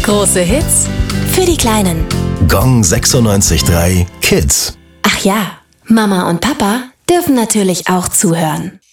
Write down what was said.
Große Hits Für die Kleinen. Gong 96.3 Kids. Ach ja, Mama und Papa dürfen natürlich auch zuhören.